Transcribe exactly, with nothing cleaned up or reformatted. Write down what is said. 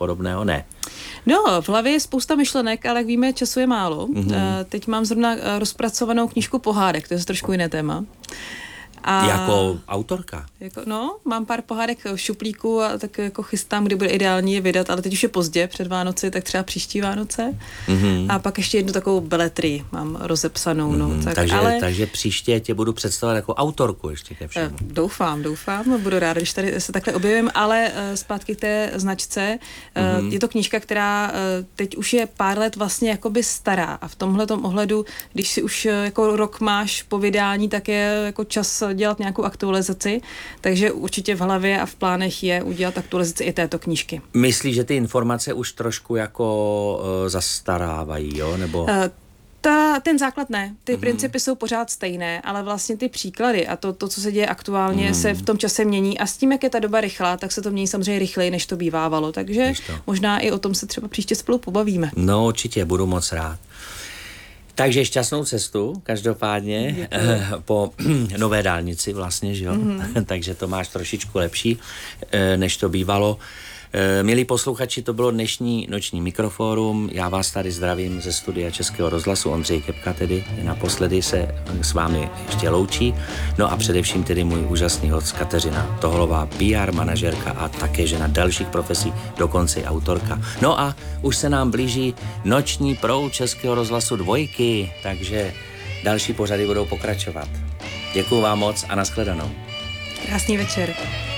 podobného? Ne. No, v hlavě je spousta myšlenek, ale jak víme, času je málo. Mm-hmm. Teď mám zrovna rozpracovanou knížku pohádek, to je trošku jiné téma. A jako autorka? Jako, no, mám pár pohádek v šuplíku a tak jako chystám, kdy bude ideální je vydat, ale teď už je pozdě před Vánoci, tak třeba příští Vánoce. Mm-hmm. A pak ještě jednu takovou beletrii mám rozepsanou. Mm-hmm. No, tak, takže, ale... takže příště tě budu představovat jako autorku ještě ke všemu. Doufám, doufám, budu ráda, když tady se takhle objevím, ale zpátky k té značce. Mm-hmm. Je to knížka, která teď už je pár let vlastně jakoby stará a v tomhletom ohledu, když si už jako rok máš po vydání, tak je jako čas dělat nějakou aktualizaci, takže určitě v hlavě a v plánech je udělat aktualizaci i této knížky. Myslíš, že ty informace už trošku jako uh, zastarávají, jo? Nebo... Uh, Ta, ten základ ne. Ty mm. principy jsou pořád stejné, ale vlastně ty příklady a to, to co se děje aktuálně, mm. se v tom čase mění a s tím, jak je ta doba rychlá, tak se to mění samozřejmě rychleji, než to bývávalo. Takže možná i o tom se třeba příště spolu pobavíme. No určitě, budu moc rád. Takže šťastnou cestu, každopádně, Děkuji. Po nové dálnici vlastně, že jo? Mm-hmm. Takže to máš trošičku lepší, než to bývalo. Milí posluchači, to bylo dnešní noční mikrofórum. Já vás tady zdravím ze studia Českého rozhlasu. Ondřej Kepka tedy naposledy se s vámi ještě loučí. No a především tedy můj úžasný host Kateřina Toholová, P R manažerka a také žena dalších profesí, dokonce i autorka. No a už se nám blíží noční proud Českého rozhlasu dvojky, takže další pořady budou pokračovat. Děkuju vám moc a nashledanou. Krásný večer.